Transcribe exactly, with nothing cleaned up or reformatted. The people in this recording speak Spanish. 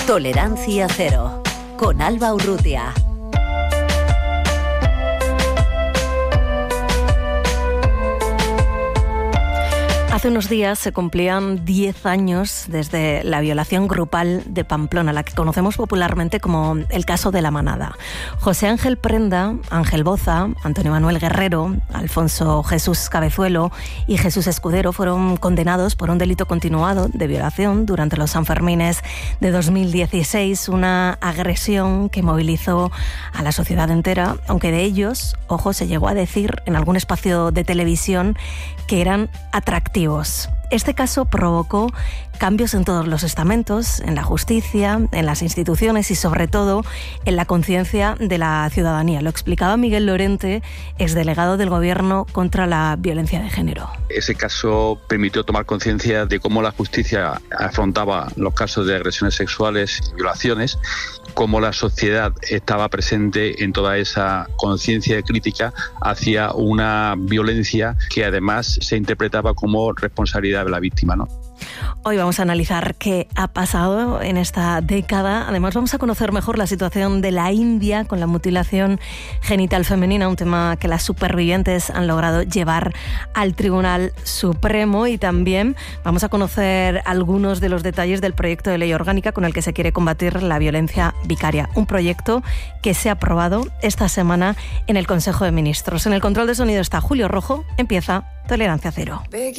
Tolerancia Cero, con Alba Urrutia. Hace unos días se cumplían diez años desde la violación grupal de Pamplona, la que conocemos popularmente como el caso de La Manada. José Ángel Prenda, Ángel Boza, Antonio Manuel Guerrero, Alfonso Jesús Cabezuelo y Jesús Escudero fueron condenados por un delito continuado de violación durante los Sanfermines de dos mil dieciséis, una agresión que movilizó a la sociedad entera, aunque de ellos, ojo, se llegó a decir en algún espacio de televisión que eran atractivos. Este caso provocó cambios en todos los estamentos, en la justicia, en las instituciones y sobre todo en la conciencia de la ciudadanía. Lo explicaba Miguel Lorente, exdelegado del Gobierno contra la violencia de género. Ese caso permitió tomar conciencia de cómo la justicia afrontaba los casos de agresiones sexuales y violaciones, cómo la sociedad estaba presente en toda esa conciencia crítica hacia una violencia que además se interpretaba como responsabilidad de la víctima, ¿no? Hoy vamos a analizar qué ha pasado en esta década. Además, vamos a conocer mejor la situación de la India con la mutilación genital femenina, un tema que las supervivientes han logrado llevar al Tribunal Supremo. Y también vamos a conocer algunos de los detalles del proyecto de ley orgánica con el que se quiere combatir la violencia vicaria. Un proyecto que se ha aprobado esta semana en el Consejo de Ministros. En el control de sonido está Julio Rojo. Empieza Tolerancia Cero.